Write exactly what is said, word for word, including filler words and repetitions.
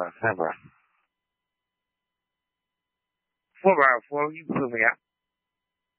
三本，副本佛一次元。